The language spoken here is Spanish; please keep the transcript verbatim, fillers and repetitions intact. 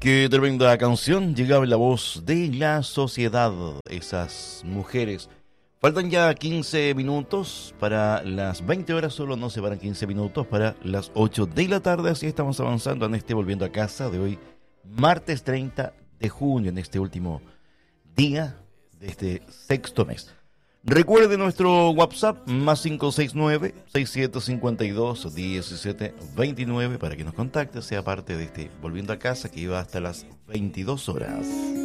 Qué tremenda canción, llegaba la voz de la sociedad, esas mujeres. Faltan ya quince minutos para las veinte horas, solo no se van quince minutos para las ocho de la tarde, así estamos avanzando en este Volviendo a Casa de hoy, martes treinta de junio, en este último día de este sexto mes. Recuerde nuestro WhatsApp, más cinco seis nueve, seis siete cinco dos, uno siete dos nueve, para que nos contacte, sea parte de este Volviendo a Casa, que iba hasta las veintidós horas.